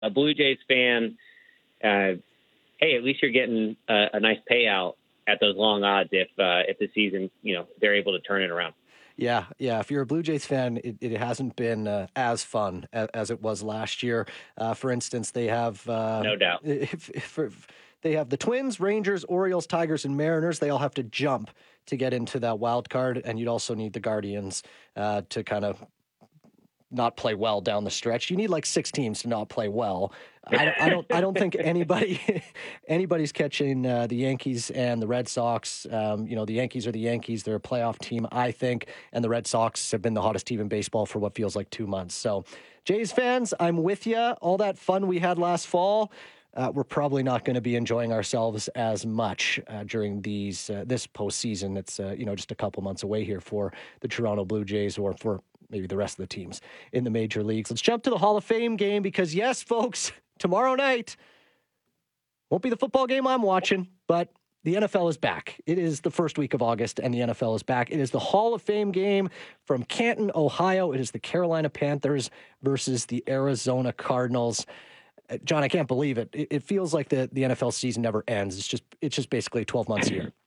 a Blue Jays fan, hey, at least you're getting a nice payout at those long odds if the season, they're able to turn it around. Yeah. If you're a Blue Jays fan, it hasn't been as fun as it was last year. For instance, they have No doubt. If they have the Twins, Rangers, Orioles, Tigers, and Mariners. They all have to jump to get into that wild card, and you'd also need the Guardians to kind of not play well down the stretch. You need like 6 teams to not play well. I don't think anybody's catching the Yankees and the Red Sox. The Yankees are the Yankees. They're a playoff team, I think, and the Red Sox have been the hottest team in baseball for what feels like 2 months. So, Jays fans, I'm with you. All that fun we had last fall, we're probably not going to be enjoying ourselves as much during this postseason. It's just a couple months away here for the Toronto Blue Jays, or for maybe the rest of the teams in the major leagues. Let's jump to the Hall of Fame game, because yes, folks, tomorrow night won't be the football game I'm watching, but the NFL is back. It is the first week of August, and the NFL is back. It is the Hall of Fame game from Canton, Ohio. It is the Carolina Panthers versus the Arizona Cardinals. John, I can't believe it. It feels like the NFL season never ends. It's just basically 12 months a year.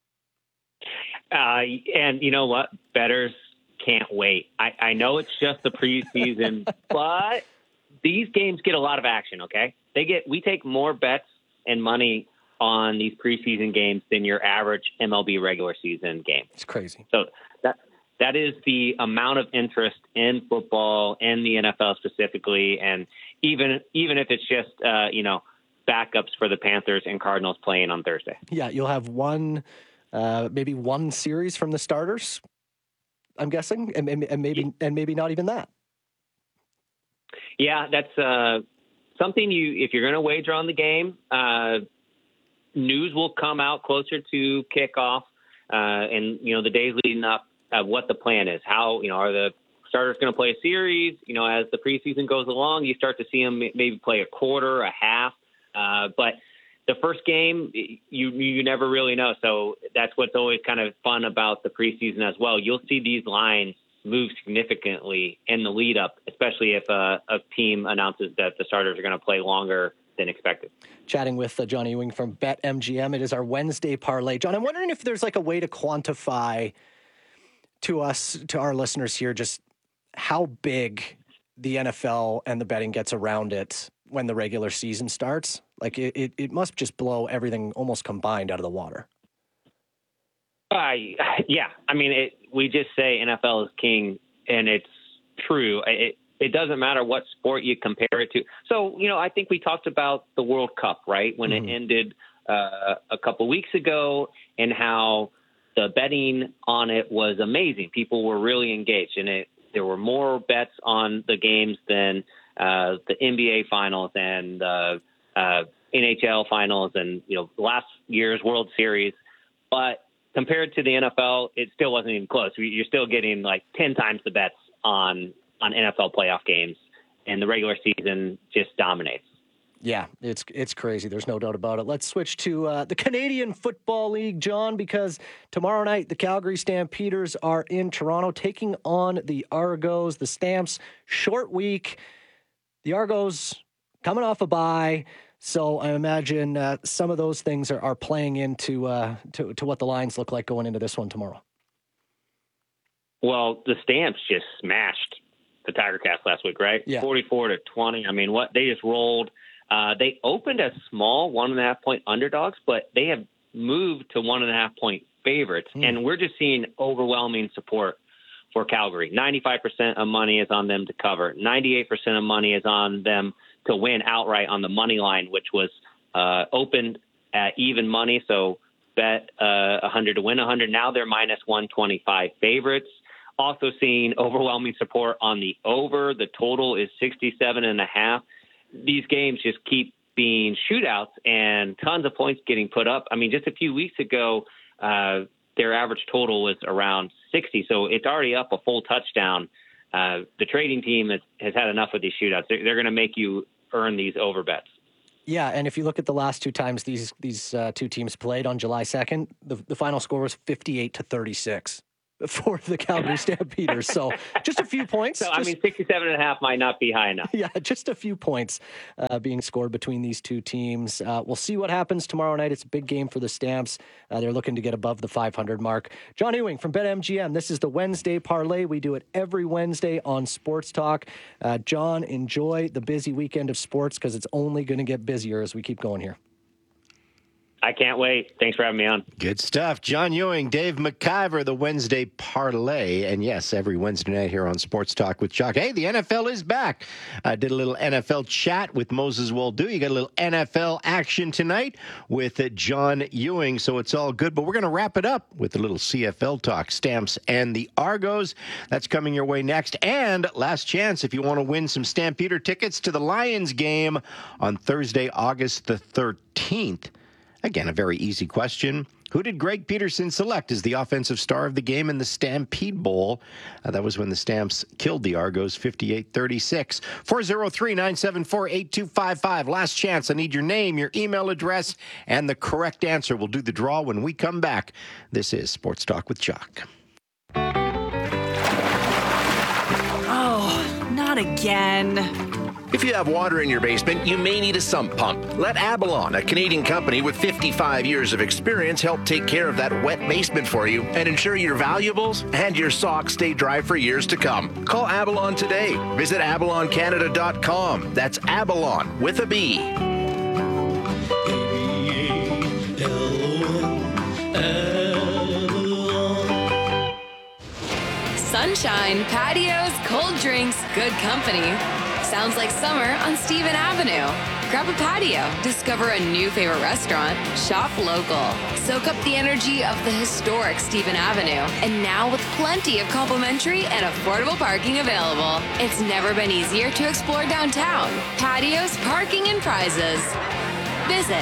And you know what? Bettors can't wait. I know it's just the preseason, but these games get a lot of action, okay? We take more bets and money on these preseason games than your average MLB regular season game. It's crazy. So that is the amount of interest in football and the NFL specifically, and even if it's just backups for the Panthers and Cardinals playing on Thursday. Yeah, you'll have maybe one series from the starters, I'm guessing, and maybe not even that. Yeah, that's something if you're going to wager on the game, news will come out closer to kickoff, and the days leading up of what the plan is. How are the starters going to play a series? As the preseason goes along, you start to see them maybe play a quarter, a half, but the first game, you never really know. So that's what's always kind of fun about the preseason as well. You'll see these lines move significantly in the lead up, especially if a team announces that the starters are going to play longer than expected. Chatting with Johnny Ewing from BetMGM. It is our Wednesday parlay. John, I'm wondering if there's like a way to quantify to our listeners here, just how big the NFL and the betting gets around it when the regular season starts. Like it must just blow everything almost combined out of the water. Yeah. I mean, we just say NFL is king, and it's true. It doesn't matter what sport you compare it to. So, I think we talked about the World Cup, right? When it ended a couple weeks ago, and how the betting on it was amazing. People were really engaged, and there were more bets on the games than the NBA finals and NHL finals and, last year's World Series. But compared to the NFL, it still wasn't even close. You're still getting like 10 times the bets on NFL playoff games, and the regular season just dominates. Yeah, it's crazy. There's no doubt about it. Let's switch to the Canadian Football League, John, because tomorrow night the Calgary Stampeders are in Toronto taking on the Argos. The Stamps, short week. The Argos coming off a bye. So I imagine some of those things are playing into to what the lines look like going into this one tomorrow. Well, the Stamps just smashed the Tiger Cats last week, right? Yeah. 44-20. I mean, they just rolled. They opened as small 1.5 point underdogs, but they have moved to 1.5 point favorites. And we're just seeing overwhelming support for Calgary. 95% of money is on them to cover. 98% of money is on them to win outright on the money line, which was opened at even money. So bet 100 to win 100. Now they're minus 125 favorites. Also seeing overwhelming support on the over. The total is 67.5. These games just keep being shootouts and tons of points getting put up. I mean, just a few weeks ago, their average total was around 60. So it's already up a full touchdown. The trading team has had enough of these shootouts. They're going to make you earn these over bets. Yeah, and if you look at the last 2 times these two teams played on July 2nd, the final score was 58-36. for the Calgary Stampeders. So just a few points. So, 67.5 might not be high enough. Yeah, just a few points being scored between these two teams. We'll see what happens tomorrow night. It's a big game for the Stamps. They're looking to get above the 500 mark. John Ewing from BetMGM. This is the Wednesday Parlay. We do it every Wednesday on Sports Talk. John, enjoy the busy weekend of sports because it's only going to get busier as we keep going here. I can't wait. Thanks for having me on. Good stuff. John Ewing, Dave McIver, the Wednesday Parlay. And yes, every Wednesday night here on Sports Talk with Chuck. Hey, the NFL is back. I did a little NFL chat with Moses Waldo. You got a little NFL action tonight with John Ewing, so it's all good. But we're going to wrap it up with a little CFL talk, Stamps and the Argos. That's coming your way next. And last chance if you want to win some Stampeder tickets to the Lions game on Thursday, August the 13th. Again, a very easy question. Who did Greg Peterson select as the offensive star of the game in the Stampede Bowl? That was when the Stamps killed the Argos 58-36. 403-974-8255. Last chance. I need your name, your email address, and the correct answer. We'll do the draw when we come back. This is Sports Talk with Chuck. Oh, not again. If you have water in your basement, you may need a sump pump. Let Avalon, a Canadian company with 55 years of experience, help take care of that wet basement for you and ensure your valuables and your socks stay dry for years to come. Call Avalon today. Visit avaloncanada.com. That's Avalon with a B. Sunshine, patios, cold drinks, good company. Sounds like summer on Stephen Avenue. Grab a patio, discover a new favorite restaurant, shop local. Soak up the energy of the historic Stephen Avenue. And now with plenty of complimentary and affordable parking available. It's never been easier to explore downtown. Patios, parking, and prizes. Visit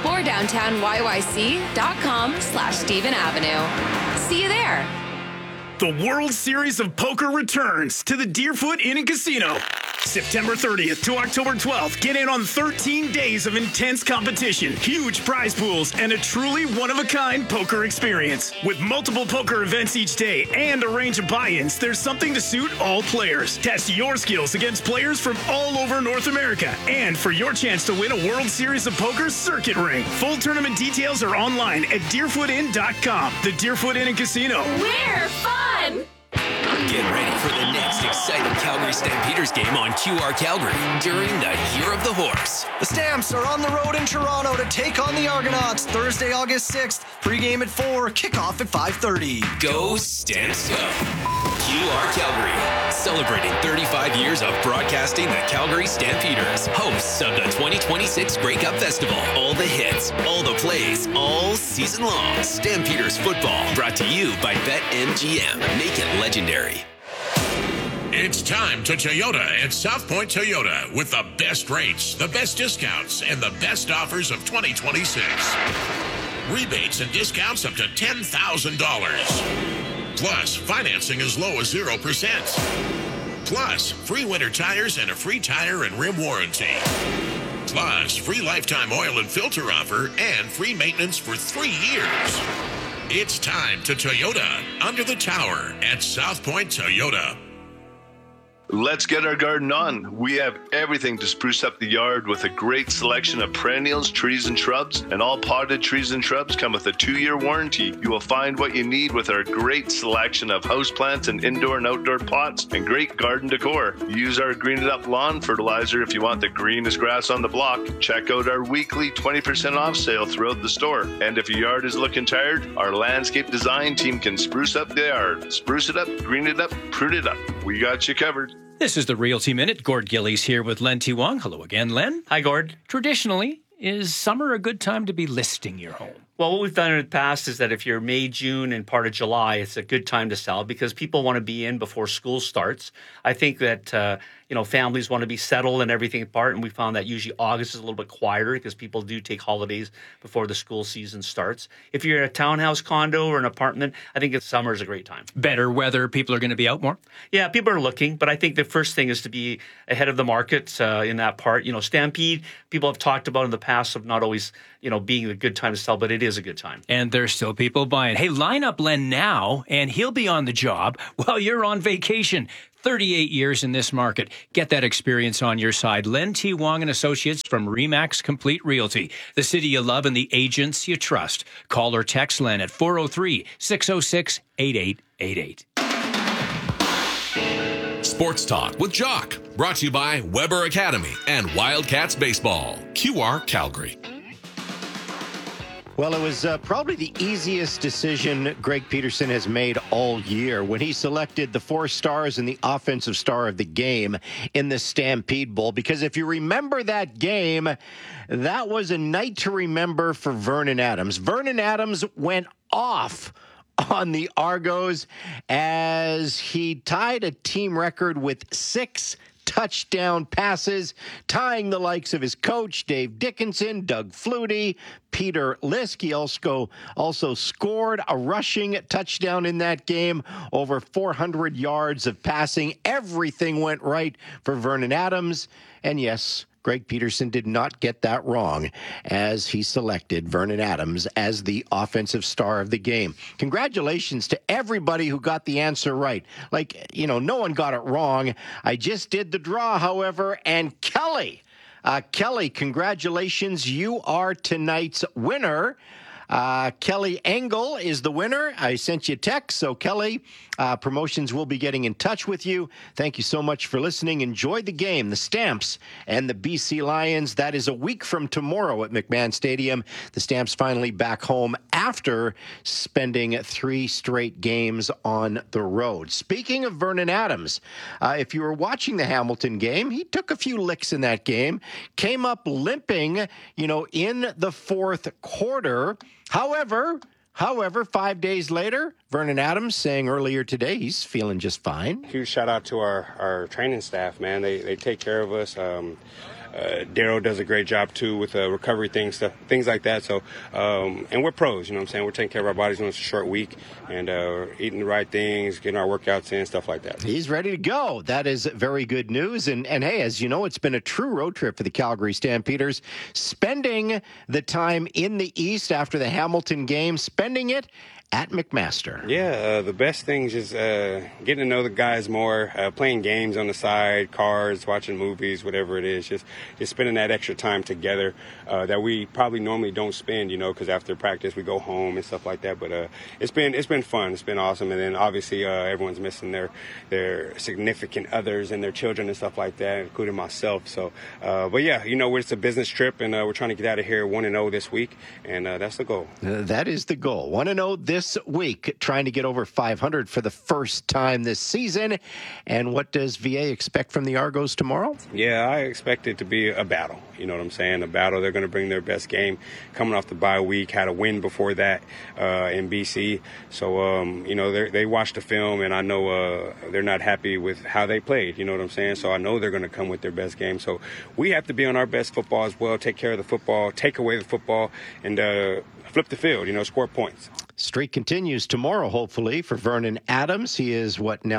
exploredowntownyyc.com/Stephen Avenue. See you there. The World Series of Poker returns to the Deerfoot Inn and Casino. September 30th to October 12th. Get in on 13 days of intense competition, huge prize pools, and a truly one-of-a-kind poker experience. With multiple poker events each day and a range of buy-ins, there's something to suit all players. Test your skills against players from all over North America. And for your chance to win a World Series of Poker circuit ring. Full tournament details are online at deerfootin.com. The Deerfoot Inn and Casino. We're fun! Get ready for the next exciting Calgary Stampeders game on QR Calgary during the Year of the Horse. The Stamps are on the road in Toronto to take on the Argonauts Thursday, August 6th. Pre-game at 4, kickoff at 5:30. Go Stamps Go! QR Calgary, celebrating 35 years of broadcasting the Calgary Stampeders, hosts of the 2026 Grey Cup Festival. All the hits, all the plays, all season long. Stampeders football, brought to you by BetMGM. Make it legendary. It's time to Toyota at South Point Toyota with the best rates, the best discounts, and the best offers of 2026. Rebates and discounts up to $10,000. Plus, financing as low as 0%. Plus, free winter tires and a free tire and rim warranty. Plus, free lifetime oil and filter offer and free maintenance for 3 years. It's time to Toyota under the tower at South Point Toyota. Let's get our garden on. We have everything to spruce up the yard with a great selection of perennials, trees, and shrubs. And all potted trees and shrubs come with a 2-year warranty. You will find what you need with our great selection of houseplants and indoor and outdoor pots and great garden decor. Use our Green It Up lawn fertilizer if you want the greenest grass on the block. Check out our weekly 20% off sale throughout the store. And if your yard is looking tired, our landscape design team can spruce up the yard. Spruce it up, green it up, prune it up. We got you covered. This is the Realty Minute. Gord Gillies here with Len T. Wong. Hello again, Len. Hi, Gord. Traditionally, is summer a good time to be listing your home? Well, what we've done in the past is that if you're May, June, and part of July, it's a good time to sell because people want to be in before school starts. I think that, families want to be settled and everything apart, and we found that usually August is a little bit quieter because people do take holidays before the school season starts. If you're in a townhouse condo or an apartment, I think summer is a great time. Better weather, people are going to be out more? Yeah, people are looking, but I think the first thing is to be ahead of the market in that part. Stampede, people have talked about in the past of not always, being a good time to sell, but it it is a good time. And there's still people buying. Hey, line up Len now, and he'll be on the job while you're on vacation. 38 years in this market. Get that experience on your side. Len T. Wong and Associates from RE/MAX Complete Realty. The city you love and the agents you trust. Call or text Len at 403-606-8888. Sports Talk with Jock. Brought to you by Weber Academy and Wildcats Baseball. QR Calgary. Well, it was probably the easiest decision Greg Peterson has made all year when he selected the 4 stars and the offensive star of the game in the Stampede Bowl. Because if you remember that game, that was a night to remember for Vernon Adams. Vernon Adams went off on the Argos as he tied a team record with 6 touchdown passes, tying the likes of his coach, Dave Dickinson, Doug Flutie, Peter Lisk. He also scored a rushing touchdown in that game, over 400 yards of passing. Everything went right for Vernon Adams. And yes, Greg Peterson did not get that wrong as he selected Vernon Adams as the offensive star of the game. Congratulations to everybody who got the answer right. No one got it wrong. I just did the draw, however, and Kelly, congratulations. You are tonight's winner. Kelly Engel is the winner. I sent you a text. So, Kelly, Promotions will be getting in touch with you. Thank you so much for listening. Enjoy the game, the Stamps and the BC Lions. That is a week from tomorrow at McMahon Stadium. The Stamps finally back home after spending 3 straight games on the road. Speaking of Vernon Adams, if you were watching the Hamilton game, he took a few licks in that game, came up limping, in the fourth quarter. However, 5 days later, Vernon Adams saying earlier today he's feeling just fine. Huge shout out to our training staff, man. They take care of us. Daryl does a great job too with recovery things like that. So, and we're pros, you know what I'm saying? We're taking care of our bodies when it's a short week and eating the right things, getting our workouts in, stuff like that. He's ready to go. That is very good news. And hey, as you know, it's been a true road trip for the Calgary Stampeders, spending the time in the East after the Hamilton game, spending it at McMaster. Yeah, the best thing is just getting to know the guys more, playing games on the side, cards, watching movies, whatever it is. Just spending that extra time together that we probably normally don't spend, because after practice we go home and stuff like that. But it's been fun. It's been awesome. And then obviously everyone's missing their significant others and their children and stuff like that, including myself. So, but yeah, it's a business trip, and we're trying to get out of here 1-0 this week, and that's the goal. That is the goal. 1-0 this week, trying to get over 500 for the first time this season. And what does VA expect from the Argos tomorrow? Yeah, I expect it to be a battle. You know what I'm saying? A battle. They're going to bring their best game coming off the bye week, had a win before that in BC. So, they watched the film, and I know they're not happy with how they played. You know what I'm saying? So I know they're going to come with their best game. So we have to be on our best football as well, take care of the football, take away the football, and flip the field, score points. Streak continues tomorrow, hopefully, for Vernon Adams. He is,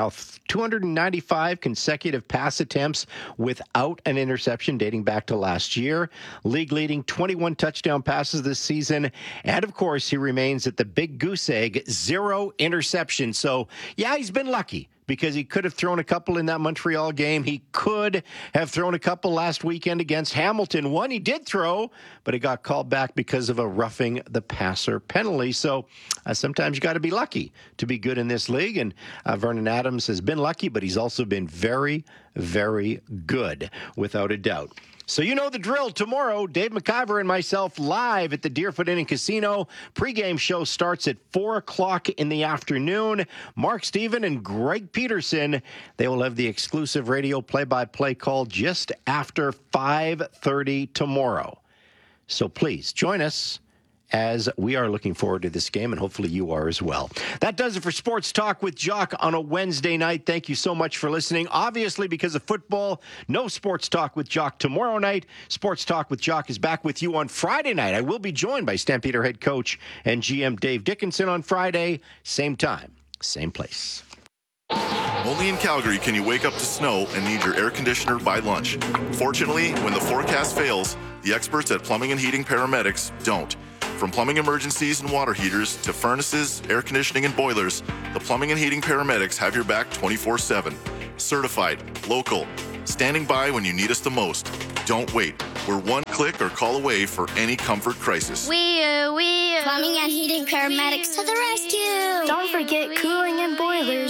295 consecutive pass attempts without an interception dating back to last year. League-leading 21 touchdown passes this season. And, of course, he remains at the big goose egg, 0 interceptions. So, yeah, he's been lucky, because he could have thrown a couple in that Montreal game. He could have thrown a couple last weekend against Hamilton. One he did throw, but it got called back because of a roughing the passer penalty. So sometimes you got to be lucky to be good in this league. And Vernon Adams has been lucky, but he's also been very, very good, without a doubt. So you know the drill. Tomorrow, Dave McIver and myself live at the Deerfoot Inn and Casino. Pre-game show starts at 4 o'clock in the afternoon. Mark Steven and Greg Peterson, they will have the exclusive radio play-by-play call just after 5:30 tomorrow. So please join us, as we are looking forward to this game, and hopefully you are as well. That does it for Sports Talk with Jock on a Wednesday night. Thank you so much for listening. Obviously, because of football, no Sports Talk with Jock tomorrow night. Sports Talk with Jock is back with you on Friday night. I will be joined by Stampeder head coach and GM Dave Dickinson on Friday. Same time, same place. Only in Calgary can you wake up to snow and need your air conditioner by lunch. Fortunately, when the forecast fails, the experts at Plumbing and Heating Paramedics don't. From plumbing emergencies and water heaters to furnaces, air conditioning, and boilers, the plumbing and heating paramedics have your back 24/7. Certified, local, standing by when you need us the most. Don't wait. We're one click or call away for any comfort crisis. Plumbing and heating paramedics to the rescue. Don't forget cooling and boilers.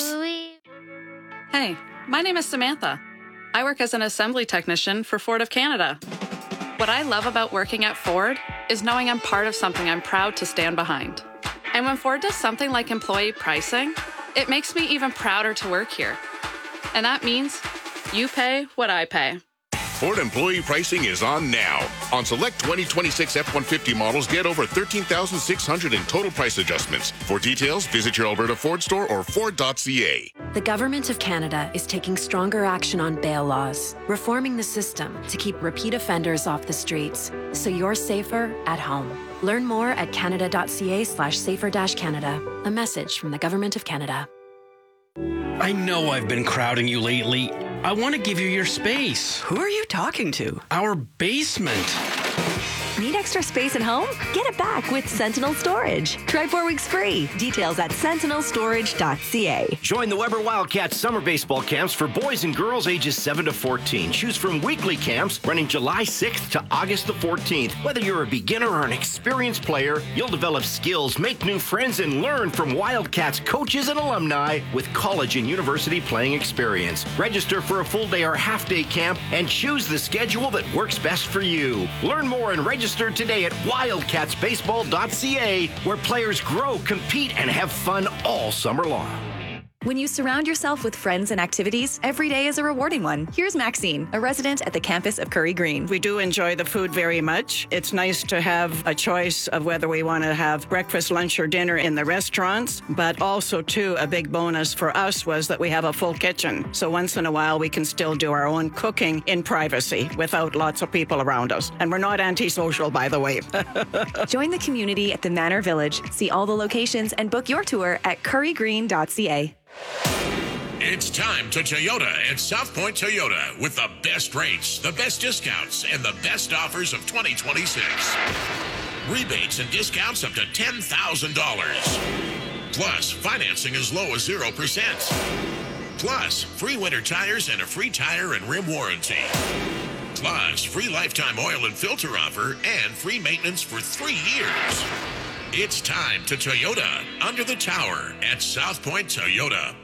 Hey, my name is Samantha. I work as an assembly technician for Ford of Canada. What I love about working at Ford is knowing I'm part of something I'm proud to stand behind. And when Ford does something like employee pricing, it makes me even prouder to work here. And that means you pay what I pay. Ford employee pricing is on now. On select 2026 F-150 models, get over $13,600 in total price adjustments. For details, visit your Alberta Ford store or Ford.ca. The Government of Canada is taking stronger action on bail laws, reforming the system to keep repeat offenders off the streets, so you're safer at home. Learn more at canada.ca/safer-canada. A message from the Government of Canada. I know I've been crowding you lately. I want to give you your space. Who are you talking to? Our basement. Need extra space at home? Get it back with Sentinel Storage. Try 4 weeks free. Details at sentinelstorage.ca. Join the Weber Wildcats summer baseball camps for boys and girls ages 7 to 14. Choose from weekly camps running July 6th to August the 14th. Whether you're a beginner or an experienced player, you'll develop skills, make new friends, and learn from Wildcats coaches and alumni with college and university playing experience. Register for a full day or half day camp and choose the schedule that works best for you. Learn more and register today at wildcatsbaseball.ca, where players grow, compete, and have fun all summer long. When you surround yourself with friends and activities, every day is a rewarding one. Here's Maxine, a resident at the campus of Curry Green. We do enjoy the food very much. It's nice to have a choice of whether we want to have breakfast, lunch, or dinner in the restaurants, but also, too, a big bonus for us was that we have a full kitchen. So once in a while, we can still do our own cooking in privacy without lots of people around us. And we're not antisocial, by the way. Join the community at the Manor Village. See all the locations and book your tour at currygreen.ca. It's time to Toyota at South Point Toyota with the best rates, the best discounts, and the best offers of 2026. Rebates and discounts up to $10,000. Plus, financing as low as 0%. Plus, free winter tires and a free tire and rim warranty. Plus, free lifetime oil and filter offer and free maintenance for 3 years. It's time to Toyota under the tower at South Point Toyota.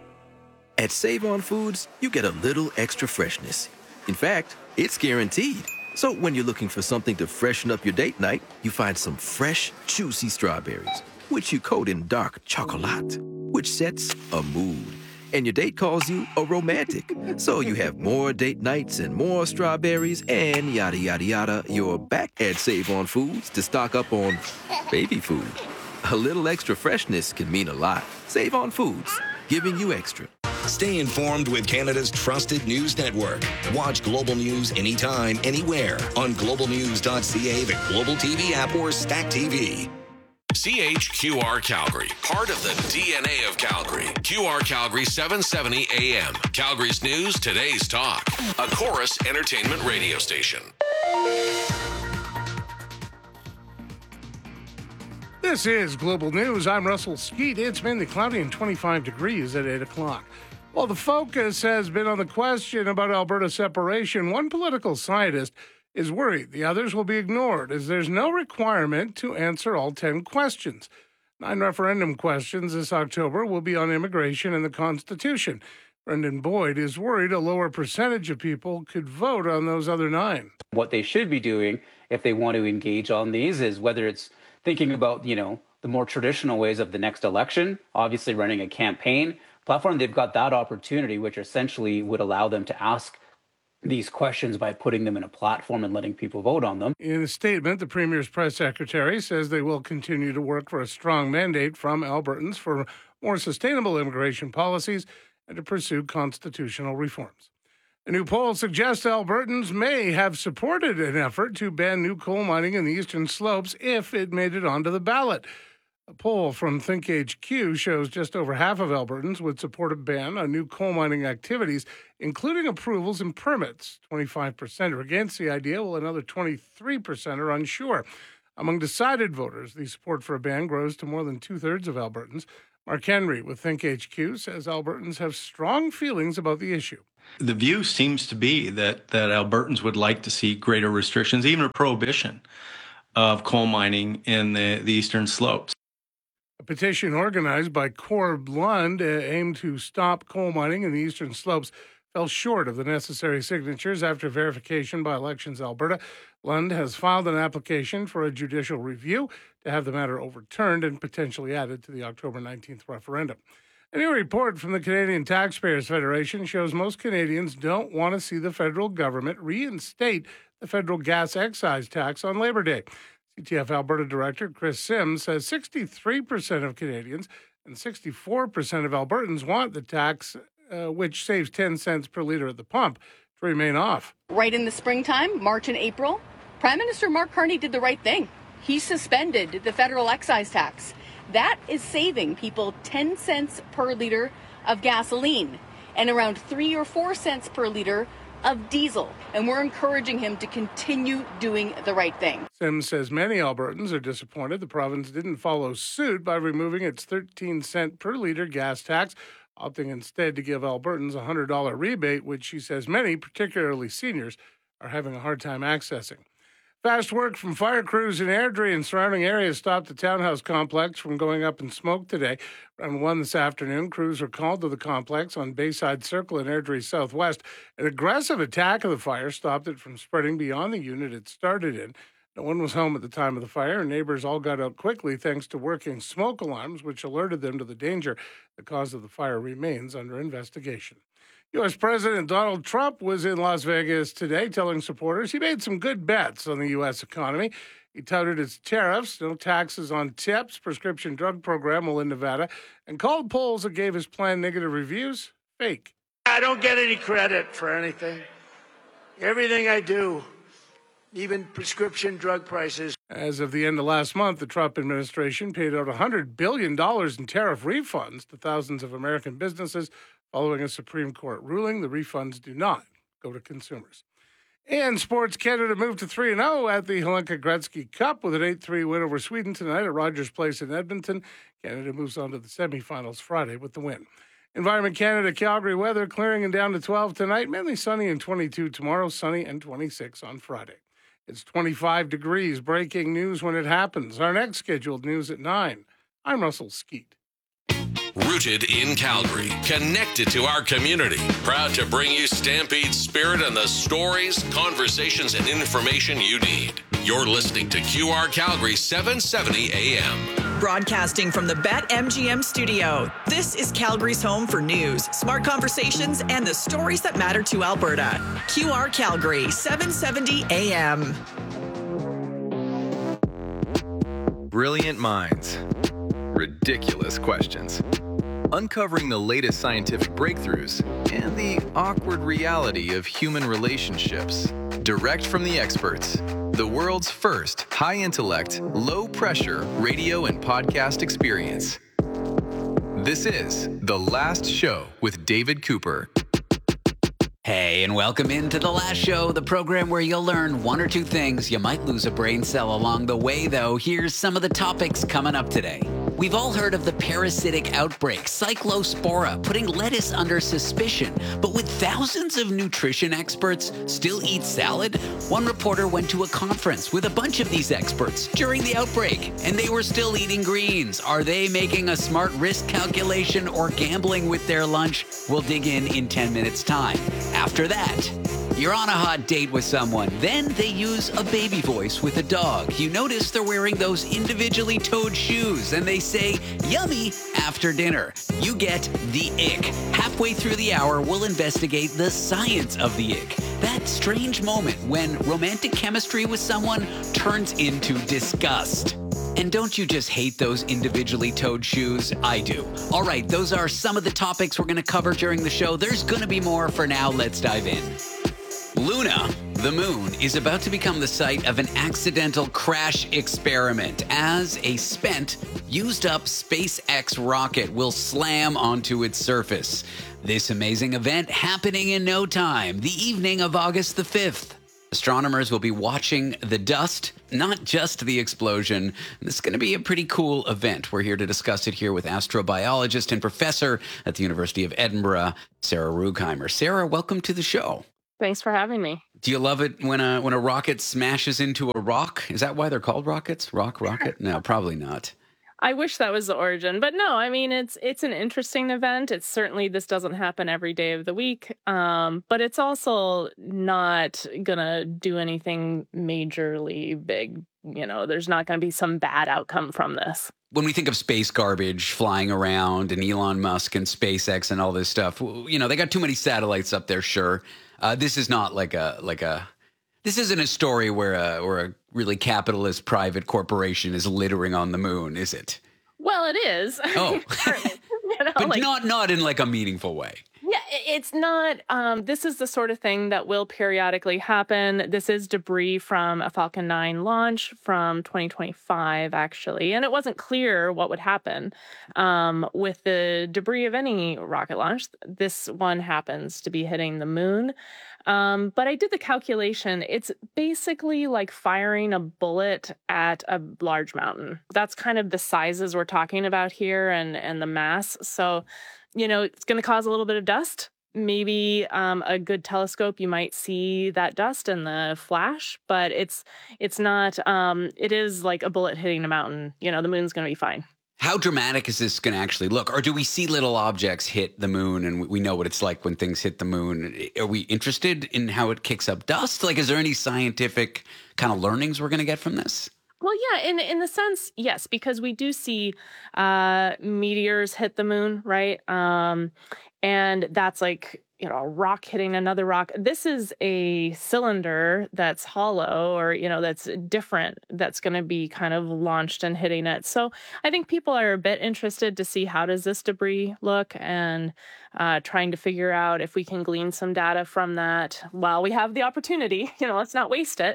At Save On Foods, you get a little extra freshness. In fact, it's guaranteed. So when you're looking for something to freshen up your date night, you find some fresh, juicy strawberries, which you coat in dark chocolate, which sets a mood. And your date calls you a romantic. So you have more date nights and more strawberries and yada, yada, yada. You're back at Save On Foods to stock up on baby food. A little extra freshness can mean a lot. Save On Foods, giving you extra. Stay informed with Canada's trusted news network. Watch Global News anytime, anywhere on globalnews.ca, the Global TV app, or Stack TV. CHQR Calgary, part of the DNA of Calgary. QR Calgary 770 AM. Calgary's news, today's talk. A Chorus Entertainment radio station. This is Global News. I'm Russell Skeet. It's mainly cloudy and 25 degrees at 8 o'clock. While the focus has been on the question about Alberta separation, one political scientist is worried the others will be ignored as there's no requirement to answer all 10 questions. 9 referendum questions this October will be on immigration and the Constitution. Brendan Boyd is worried a lower percentage of people could vote on those other 9. What they should be doing if they want to engage on these is whether it's thinking about, the more traditional ways of the next election, obviously running a campaign platform. They've got that opportunity, which essentially would allow them to ask these questions by putting them in a platform and letting people vote on them. In a statement, the Premier's press secretary says they will continue to work for a strong mandate from Albertans for more sustainable immigration policies and to pursue constitutional reforms. A new poll suggests Albertans may have supported an effort to ban new coal mining in the Eastern Slopes if it made it onto the ballot. A poll from ThinkHQ shows just over half of Albertans would support a ban on new coal mining activities, including approvals and permits. 25% are against the idea, while another 23% are unsure. Among decided voters, the support for a ban grows to more than two-thirds of Albertans. Mark Henry with ThinkHQ says Albertans have strong feelings about the issue. The view seems to be that Albertans would like to see greater restrictions, even a prohibition of coal mining in the eastern slopes. A petition organized by Corb Lund aimed to stop coal mining in the eastern slopes fell short of the necessary signatures after verification by Elections Alberta. Lund has filed an application for a judicial review to have the matter overturned and potentially added to the October 19th referendum. A new report from the Canadian Taxpayers Federation shows most Canadians don't want to see the federal government reinstate the federal gas excise tax on Labor Day. CTF Alberta Director Chris Sims says 63% of Canadians and 64% of Albertans want the tax, which saves 10 cents per litre at the pump, to remain off. Right in the springtime, March and April, Prime Minister Mark Carney did the right thing. He suspended the federal excise tax. That is saving people 10 cents per litre of gasoline and around 3 or 4 cents per litre of diesel, and we're encouraging him to continue doing the right thing. Sims says many Albertans are disappointed the province didn't follow suit by removing its 13-cent per litre gas tax, opting instead to give Albertans a $100 rebate, which she says many, particularly seniors, are having a hard time accessing. Fast work from fire crews in Airdrie and surrounding areas stopped the townhouse complex from going up in smoke today. Around 1 this afternoon, crews were called to the complex on Bayside Circle in Airdrie Southwest. An aggressive attack of the fire stopped it from spreading beyond the unit it started in. No one was home at the time of the fire, and neighbors all got out quickly thanks to working smoke alarms, which alerted them to the danger. The cause of the fire remains under investigation. U.S. President Donald Trump was in Las Vegas today telling supporters he made some good bets on the U.S. economy. He touted its tariffs, no taxes on tips, prescription drug program will in Nevada, and called polls that gave his plan negative reviews fake. I don't get any credit for anything. Everything I do, even prescription drug prices. As of the end of last month, the Trump administration paid out $100 billion in tariff refunds to thousands of American businesses. Following a Supreme Court ruling, the refunds do not go to consumers. And Sports Canada moved to 3-0 at the Hlinka Gretzky Cup with an 8-3 win over Sweden tonight at Rogers Place in Edmonton. Canada moves on to the semifinals Friday with the win. Environment Canada, Calgary weather clearing and down to 12 tonight, mainly sunny and 22 tomorrow, sunny and 26 on Friday. It's 25 degrees. Breaking news when it happens. Our next scheduled news at 9. I'm Russell Skeet. Rooted in Calgary, connected to our community, proud to bring you Stampede spirit and the stories, conversations, and information you need. You're listening to QR Calgary 770 AM. Broadcasting from the BetMGM studio, this is Calgary's home for news, smart conversations, and the stories that matter to Alberta. QR Calgary 770 AM. Brilliant minds. Ridiculous questions. Uncovering the latest scientific breakthroughs and the awkward reality of human relationships. Direct from the experts. The world's first high-intellect, low-pressure radio and podcast experience. This is The Last Show with David Cooper. Hey, and welcome into The Last Show, the program where you'll learn one or two things. You might lose a brain cell along the way, though. Here's some of the topics coming up today. We've all heard of the parasitic outbreak, Cyclospora, putting lettuce under suspicion. But would thousands of nutrition experts still eat salad? One reporter went to a conference with a bunch of these experts during the outbreak, and they were still eating greens. Are they making a smart risk calculation or gambling with their lunch? We'll dig in 10 minutes' time. After that, you're on a hot date with someone. Then they use a baby voice with a dog. You notice they're wearing those individually toed shoes, and they say, yummy, after dinner. You get the ick. Halfway through the hour, we'll investigate the science of the ick. That strange moment when romantic chemistry with someone turns into disgust. And don't you just hate those individually toed shoes? I do. All right, those are some of the topics we're going to cover during the show. There's going to be more. For now, let's dive in. Luna, the moon, is about to become the site of an accidental crash experiment as a spent, used-up SpaceX rocket will slam onto its surface. This amazing event happening in no time, the evening of August the 5th. Astronomers will be watching the dust, not just the explosion. This is going to be a pretty cool event. We're here to discuss it here with astrobiologist and professor at the University of Edinburgh, Sarah Ruegheimer. Sarah, welcome to the show. Thanks for having me. Do you love it when a rocket smashes into a rock? Is that why they're called rockets? Rocket? No, probably not. I wish that was the origin, but no, I mean, it's an interesting event. It's certainly, this doesn't happen every day of the week, but it's also not going to do anything majorly big. You know, there's not going to be some bad outcome from this. When we think of space garbage flying around and Elon Musk and SpaceX and all this stuff, you know, they got too many satellites up there, sure. This is not this isn't a story where a really capitalist private corporation is littering on the moon, is it? Well, it is. Oh, you know, but not in like a meaningful way. Yeah, it's not. This is the sort of thing that will periodically happen. This is debris from a Falcon 9 launch from 2025, actually. And it wasn't clear what would happen with the debris of any rocket launch. This one happens to be hitting the moon. But I did the calculation. It's basically like firing a bullet at a large mountain. That's kind of the sizes we're talking about here and the mass. So, you know, it's going to cause a little bit of dust. Maybe a good telescope, you might see that dust in the flash, but it's not, it is like a bullet hitting a mountain. You know, the moon's going to be fine. How dramatic is this going to actually look? Or do we see little objects hit the moon and we know what it's like when things hit the moon? Are we interested in how it kicks up dust? Like, is there any scientific kind of learnings we're going to get from this? Well, yeah, in the sense, yes, because we do see meteors hit the moon, right? And that's like, you know, a rock hitting another rock. This is a cylinder that's hollow or, you know, that's different, that's going to be kind of launched and hitting it. So I think people are a bit interested to see how does this debris look and trying to figure out if we can glean some data from that while we have the opportunity. You know, let's not waste it.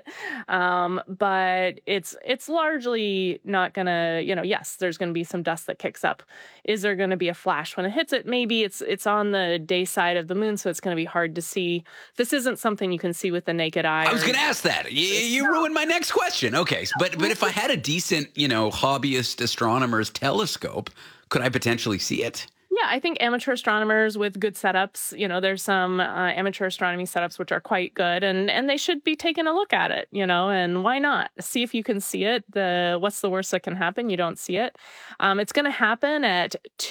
But it's largely not going to, you know, yes, there's going to be some dust that kicks up. Is there going to be a flash when it hits it? Maybe it's on the day side of the moon, so it's going to be hard to see. This isn't something you can see with the naked eye. I was going to ask that. You ruined my next question. Okay, but if I had a decent, you know, hobbyist astronomer's telescope, could I potentially see it? Yeah, I think amateur astronomers with good setups, you know, there's some amateur astronomy setups which are quite good, and they should be taking a look at it, you know, and why not? See if you can see it. What's the worst that can happen? You don't see it. It's going to happen at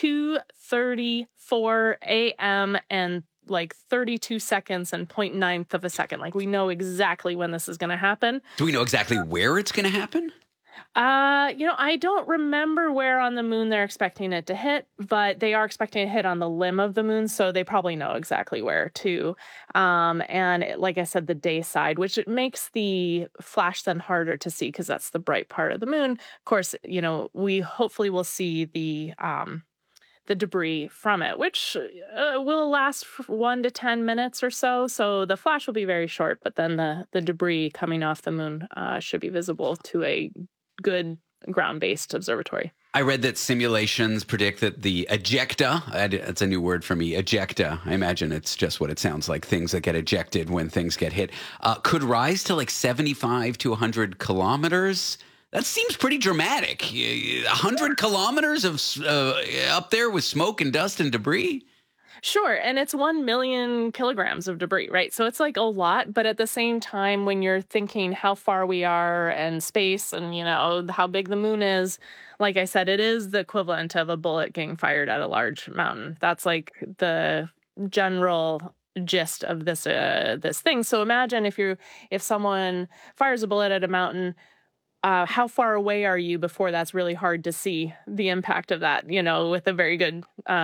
2:34 a.m. and like 32 seconds and 0.9th of a second. Like, we know exactly when this is going to happen. Do we know exactly where it's going to happen? You know, I don't remember where on the moon they're expecting it to hit, but they are expecting to hit on the limb of the moon, so they probably know exactly where too. And like I said, the day side, which it makes the flash then harder to see because that's the bright part of the moon. Of course, you know, we hopefully will see the debris from it, which will last 1 to 10 minutes or so. So the flash will be very short, but then the debris coming off the moon should be visible to a good ground-based observatory. I read that simulations predict that the ejecta, that's a new word for me, ejecta, I imagine it's just what it sounds like, things that get ejected when things get hit, could rise to like 75 to 100 kilometers. That seems pretty dramatic. 100 kilometers of up there with smoke and dust and debris? Sure. And it's 1 million kilograms of debris, right? So it's like a lot. But at the same time, when you're thinking how far we are and space and, you know, how big the moon is, like I said, it is the equivalent of a bullet getting fired at a large mountain. That's like the general gist of this thing. So imagine if someone fires a bullet at a mountain, how far away are you before that's really hard to see the impact of that, you know, with a very good,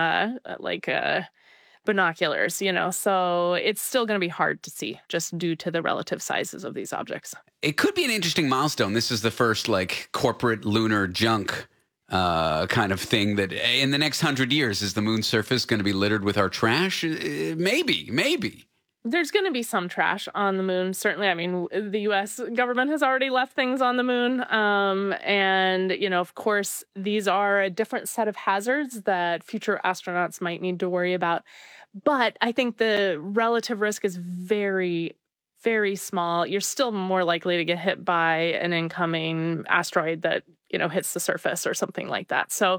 binoculars, you know, so it's still going to be hard to see just due to the relative sizes of these objects. It could be an interesting milestone. This is the first like corporate lunar junk kind of thing that in the next 100 years, is the moon's surface going to be littered with our trash? Maybe. There's going to be some trash on the moon, certainly. I mean, the U.S. government has already left things on the moon. And, you know, of course, these are a different set of hazards that future astronauts might need to worry about. But I think the relative risk is very very small. You're still more likely to get hit by an incoming asteroid that, hits the surface or something like that. So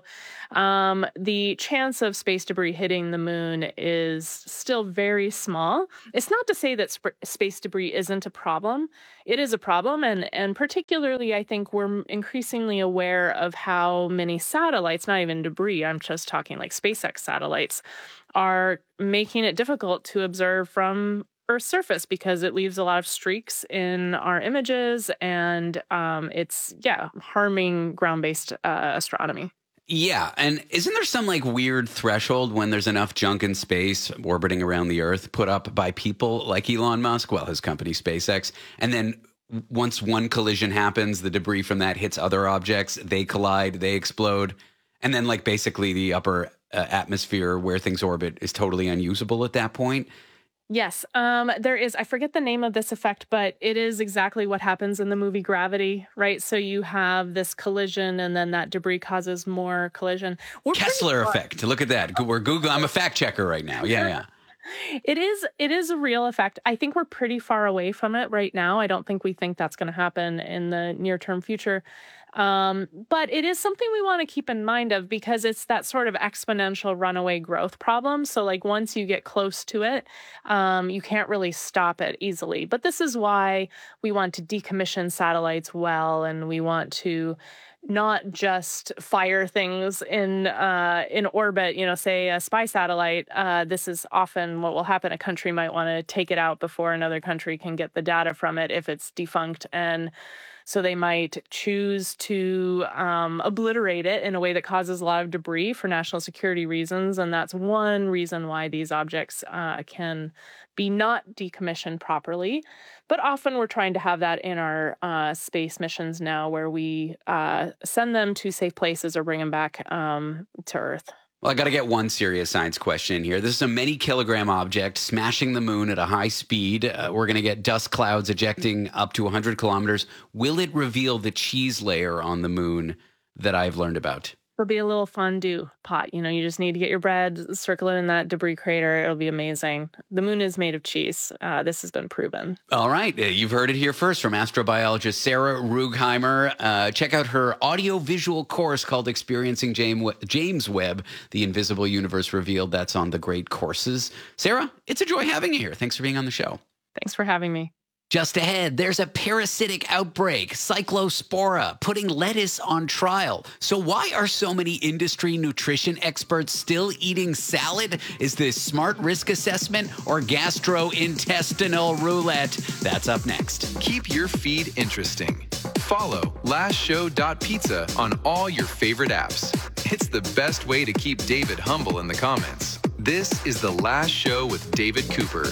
the chance of space debris hitting the moon is still very small. It's not to say that space debris isn't a problem. It is a problem. And particularly, I think we're increasingly aware of how many satellites, not even debris, I'm just talking like SpaceX satellites, are making it difficult to observe from Earth's surface because it leaves a lot of streaks in our images, and it's harming ground-based astronomy. Yeah, and isn't there some like weird threshold when there's enough junk in space orbiting around the Earth put up by people like Elon Musk, his company SpaceX, and then once one collision happens, the debris from that hits other objects, they collide, they explode, and then like basically the upper atmosphere where things orbit is totally unusable at that point? Yes, there is, I forget the name of this effect, but it is exactly what happens in the movie Gravity, right? So you have this collision and then that debris causes more collision. Kessler effect. Look at that. We're Google. I'm a fact checker right now. Yeah. It is a real effect. I think we're pretty far away from it right now. I don't think we think that's going to happen in the near-term future. But it is something we want to keep in mind of because it's that sort of exponential runaway growth problem. So like once you get close to it, you can't really stop it easily. But this is why we want to decommission satellites well, and we want to not just fire things in orbit, say a spy satellite. This is often what will happen. A country might want to take it out before another country can get the data from it if it's defunct. And so they might choose to obliterate it in a way that causes a lot of debris for national security reasons. And that's one reason why these objects can be not decommissioned properly. But often we're trying to have that in our space missions now, where we send them to safe places or bring them back to Earth. Well, I got to get one serious science question in here. This is a many kilogram object smashing the moon at a high speed. We're going to get dust clouds ejecting up to 100 kilometers. Will it reveal the cheese layer on the moon that I've learned about? It'll be a little fondue pot. You just need to get your bread, circle it in that debris crater. It'll be amazing. The moon is made of cheese. This has been proven. All right. You've heard it here first from astrobiologist Sarah Ruegheimer. Check out her audio-visual course called Experiencing James Webb, The Invisible Universe Revealed. That's on the Great Courses. Sarah, it's a joy having you here. Thanks for being on the show. Thanks for having me. Just ahead, there's a parasitic outbreak, Cyclospora, putting lettuce on trial. So why are so many industry nutrition experts still eating salad? Is this smart risk assessment or gastrointestinal roulette? That's up next. Keep your feed interesting. Follow lastshow.pizza on all your favorite apps. It's the best way to keep David humble in the comments. This is The Last Show with David Cooper.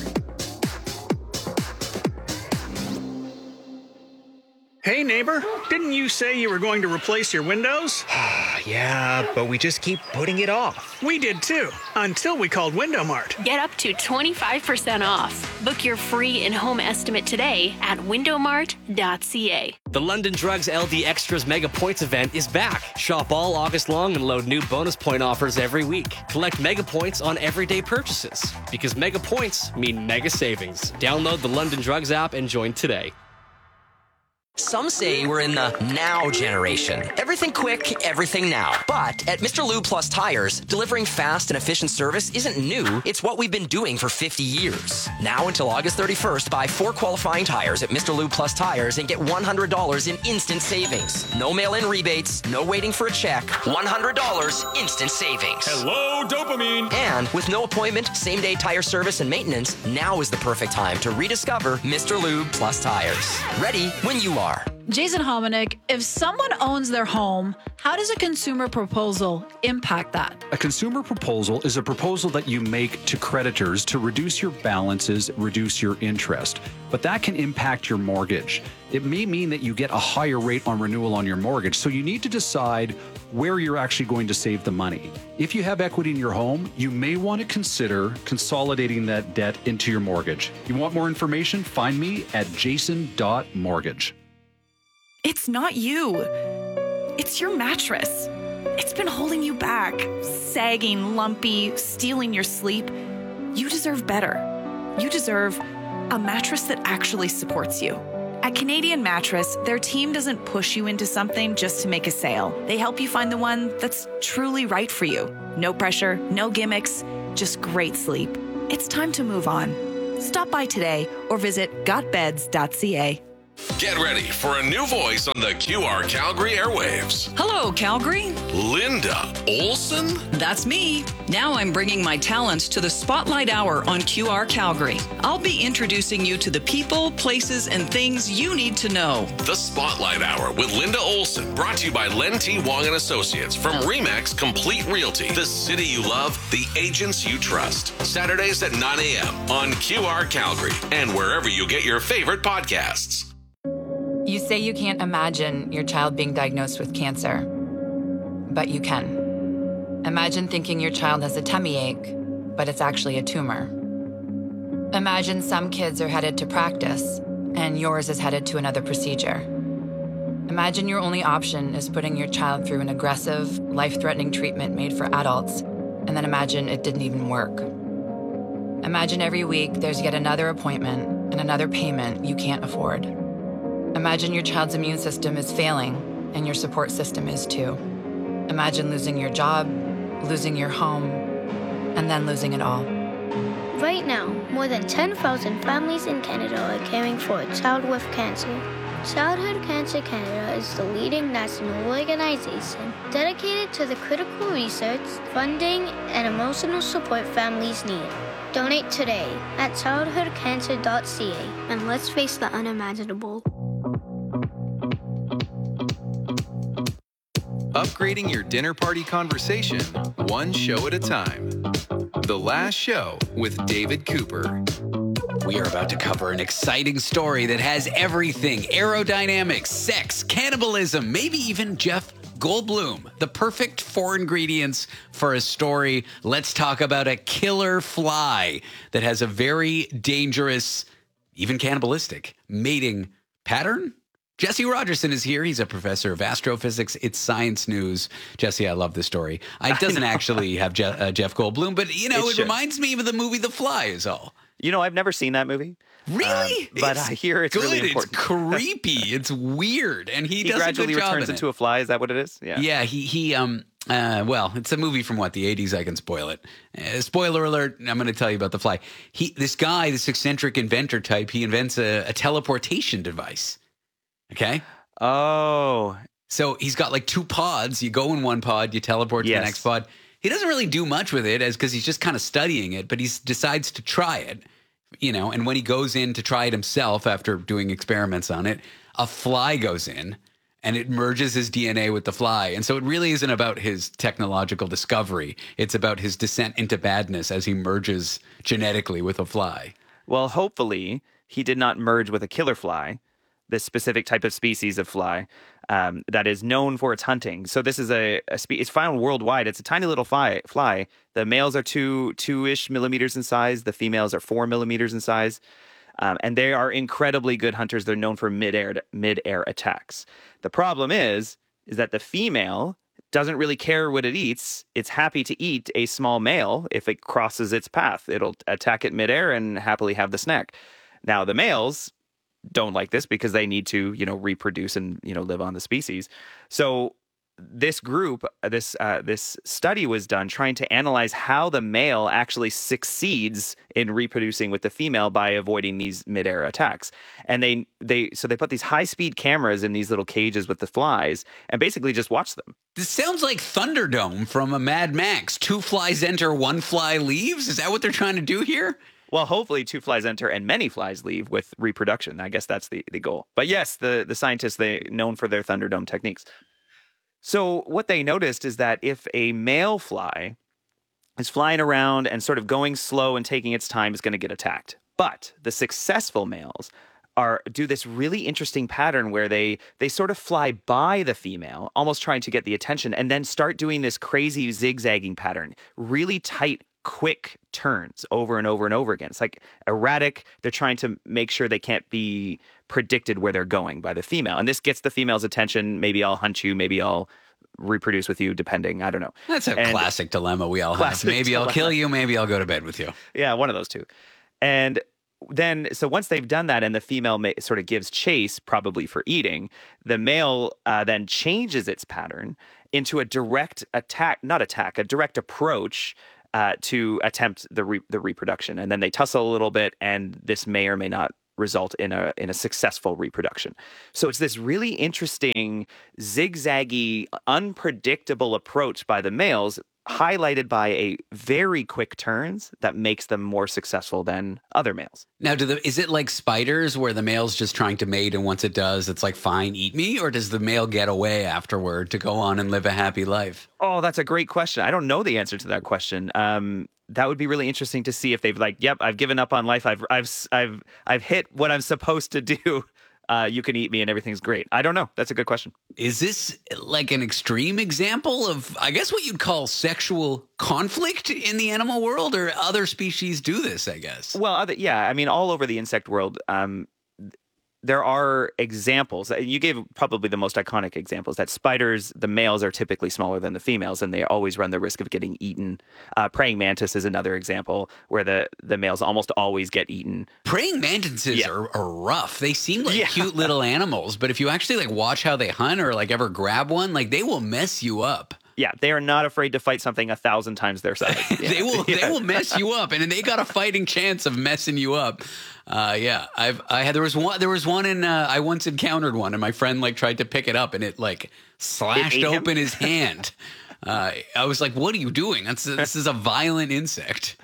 Hey, neighbor, didn't you say you were going to replace your windows? Yeah, but we just keep putting it off. We did too, until we called Window Mart. Get up to 25% off. Book your free in-home estimate today at windowmart.ca. The London Drugs LD Extras Mega Points event is back. Shop all August long and load new bonus point offers every week. Collect Mega Points on everyday purchases, because Mega Points mean mega savings. Download the London Drugs app and join today. Some say we're in the now generation. Everything quick, everything now. But at Mr. Lube Plus Tires, delivering fast and efficient service isn't new. It's what we've been doing for 50 years. Now until August 31st, buy 4 qualifying tires at Mr. Lube Plus Tires and get $100 in instant savings. No mail-in rebates, no waiting for a check. $100 instant savings. Hello, dopamine. And with no appointment, same-day tire service and maintenance, now is the perfect time to rediscover Mr. Lube Plus Tires. Ready when you are. Jason Hominick, if someone owns their home, how does a consumer proposal impact that? A consumer proposal is a proposal that you make to creditors to reduce your balances, reduce your interest. But that can impact your mortgage. It may mean that you get a higher rate on renewal on your mortgage, so you need to decide where you're actually going to save the money. If you have equity in your home, you may want to consider consolidating that debt into your mortgage. You want more information? Find me at jason.mortgage. It's not you. It's your mattress. It's been holding you back, sagging, lumpy, stealing your sleep. You deserve better. You deserve a mattress that actually supports you. At Canadian Mattress, their team doesn't push you into something just to make a sale. They help you find the one that's truly right for you. No pressure, no gimmicks, just great sleep. It's time to move on. Stop by today or visit gotbeds.ca. Get ready for a new voice on the QR Calgary airwaves. Hello, Calgary. Linda Olson? That's me. Now I'm bringing my talents to the Spotlight Hour on QR Calgary. I'll be introducing you to the people, places, and things you need to know. The Spotlight Hour with Linda Olson, brought to you by Len T. Wong and Associates from Remax Complete Realty. The city you love, the agents you trust. Saturdays at 9 a.m. on QR Calgary and wherever you get your favorite podcasts. You say you can't imagine your child being diagnosed with cancer, but you can. Imagine thinking your child has a tummy ache, but it's actually a tumor. Imagine some kids are headed to practice, and yours is headed to another procedure. Imagine your only option is putting your child through an aggressive, life-threatening treatment made for adults, and then imagine it didn't even work. Imagine every week there's yet another appointment and another payment you can't afford. Imagine your child's immune system is failing, and your support system is too. Imagine losing your job, losing your home, and then losing it all. Right now, more than 10,000 families in Canada are caring for a child with cancer. Childhood Cancer Canada is the leading national organization dedicated to the critical research, funding, and emotional support families need. Donate today at childhoodcancer.ca, and let's face the unimaginable. Upgrading your dinner party conversation, one show at a time. The Last Show with David Cooper. We are about to cover an exciting story that has everything: aerodynamics, sex, cannibalism, maybe even Jeff Goldblum. The perfect 4 ingredients for a story. Let's talk about a killer fly that has a very dangerous, even cannibalistic, mating pattern. Jesse Rogerson is here. He's a professor of astrophysics. It's Science News. Jesse, I love this story. It doesn't actually have Jeff Goldblum, but, it reminds me of the movie The Fly is all. I've never seen that movie. Really? But I hear it's good. really important. It's creepy. It's weird. And he does gradually a good job returns into a fly. Is that what it is? Yeah. Yeah, well, it's a movie from the 80s. I can spoil it. Spoiler alert, I'm going to tell you about The Fly. This eccentric inventor type, he invents a teleportation device. Okay. Oh. So he's got like 2 pods. You go in one pod, you teleport to the next pod. He doesn't really do much with it because he's just kind of studying it, but he decides to try it, and when he goes in to try it himself after doing experiments on it, a fly goes in and it merges his DNA with the fly. And so it really isn't about his technological discovery. It's about his descent into badness as he merges genetically with a fly. Well, hopefully he did not merge with a killer fly, this specific type of species of fly that is known for its hunting. So this is it's found worldwide. It's a tiny little fly. The males are 2-ish millimeters in size. The females are 4 millimeters in size. And they are incredibly good hunters. They're known for mid-air attacks. The problem is that the female doesn't really care what it eats. It's happy to eat a small male if it crosses its path. It'll attack it midair and happily have the snack. Now, the males don't like this because they need to, reproduce and, live on the species. So this group, this study was done trying to analyze how the male actually succeeds in reproducing with the female by avoiding these midair attacks. And they put these high-speed cameras in these little cages with the flies and basically just watch them. This sounds like Thunderdome from a Mad Max. 2 flies enter, 1 fly leaves. Is that what they're trying to do here? Well, hopefully 2 flies enter and many flies leave with reproduction. I guess that's the goal. But yes, the scientists, they're known for their Thunderdome techniques. So what they noticed is that if a male fly is flying around and sort of going slow and taking its time, it's going to get attacked. But the successful males do this really interesting pattern where they sort of fly by the female, almost trying to get the attention, and then start doing this crazy zigzagging pattern, really tight, quick turns over and over and over again. It's like erratic. They're trying to make sure they can't be predicted where they're going by the female. And this gets the female's attention. Maybe I'll hunt you. Maybe I'll reproduce with you, depending. I don't know. That's a classic dilemma we all have. Maybe I'll kill you. Maybe I'll go to bed with you. Yeah, one of those two. And so once they've done that and the female sort of gives chase, probably for eating, the male then changes its pattern into a direct a direct approach to attempt the reproduction. And then they tussle a little bit, and this may or may not result in a successful reproduction. So it's this really interesting, zigzaggy, unpredictable approach by the males, highlighted by a very quick turns that makes them more successful than other males. Now, is it like spiders where the male's just trying to mate, and once it does, it's like, fine, eat me? Or does the male get away afterward to go on and live a happy life? Oh, that's a great question. I don't know the answer to that question. That would be really interesting to see if they've like, yep, I've given up on life. I've hit what I'm supposed to do. You can eat me and everything's great. I don't know. That's a good question. Is this like an extreme example of, I guess, what you'd call sexual conflict in the animal world, or other species do this, I guess? Well, yeah. I mean, all over the insect world, there are examples. You gave probably the most iconic examples that spiders, the males are typically smaller than the females, and they always run the risk of getting eaten. Praying mantis is another example where the males almost always get eaten. Praying mantises are rough. They seem like cute little animals, but if you actually like watch how they hunt or like ever grab one, like they will mess you up. Yeah, they are not afraid to fight something 1,000 times their size. Yeah. They will mess you up, and they got a fighting chance of messing you up. There was one in I once encountered one, and my friend like tried to pick it up, and it like slashed open his hand. I was like, "What are you doing? This is a violent insect."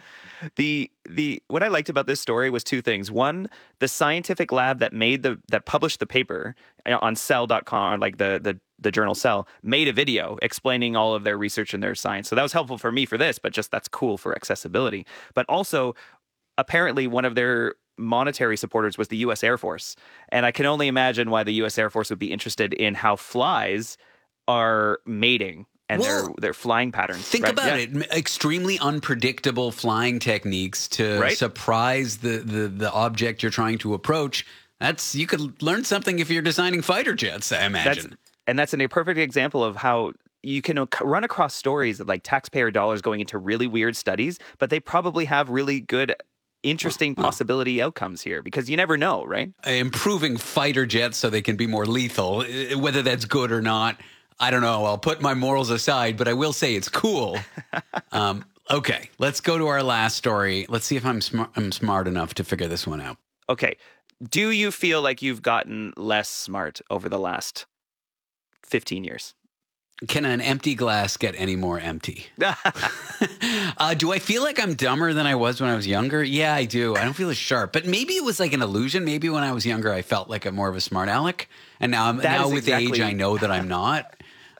What I liked about this story was two things. One, the scientific lab that published the paper on Cell.com, like the journal Cell, made a video explaining all of their research and their science. So that was helpful for me for this, but just that's cool for accessibility. But also, apparently one of their monetary supporters was the U.S. Air Force. And I can only imagine why the U.S. Air Force would be interested in how flies are mating and their flying patterns. Think about it. Extremely unpredictable flying techniques to surprise the object you're trying to approach. You could learn something if you're designing fighter jets, I imagine. That's a perfect example of how you can run across stories of like taxpayer dollars going into really weird studies, but they probably have really good, interesting possibility outcomes here, because you never know, right? Improving fighter jets so they can be more lethal, whether that's good or not, I don't know. I'll put my morals aside, but I will say it's cool. Okay, let's go to our last story. Let's see if I'm smart enough to figure this one out. Okay. Do you feel like you've gotten less smart over the last 15 years? Can an empty glass get any more empty? Do I feel like I'm dumber than I was when I was younger? Yeah, I do. I don't feel as sharp. But maybe it was like an illusion. Maybe when I was younger, I felt like more of a smart aleck. And now with age, I know that I'm not.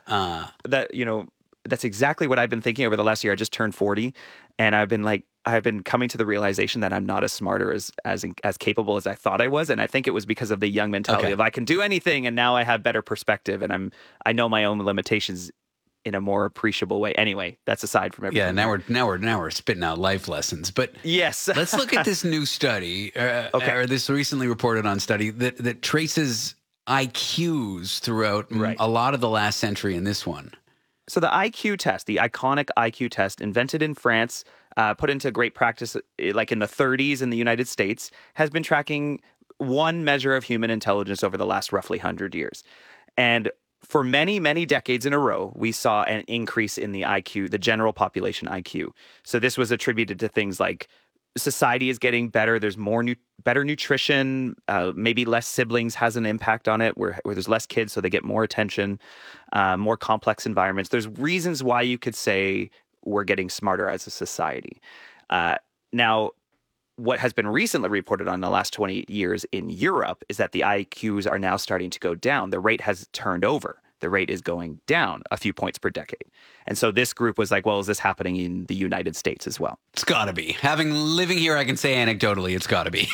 That's exactly what I've been thinking over the last year. I just turned 40, and I've been coming to the realization that I'm not as smart or as capable as I thought I was. And I think it was because of the young mentality of I can do anything, and now I have better perspective, and I know my own limitations in a more appreciable way. Anyway, that's aside from everything. Yeah, now we're spitting out life lessons. But yes, let's look at this new study, or this recently reported on study that traces IQs throughout a lot of the last century in this one. So the IQ test, the iconic IQ test, invented in France, put into great practice like in the 30s in the United States, has been tracking one measure of human intelligence over the last roughly 100 years. And for many, many decades in a row, we saw an increase in the IQ, the general population IQ. So this was attributed to things like society is getting better. There's better nutrition. Maybe less siblings has an impact on it, where there's less kids, so they get more attention, more complex environments. There's reasons why you could say we're getting smarter as a society. Now, what has been recently reported on the last 20 years in Europe is that the IQs are now starting to go down. The rate has turned over. The rate is going down a few points per decade. And so this group was like, well, is this happening in the United States as well? It's got to be. Living here, I can say anecdotally, it's got to be.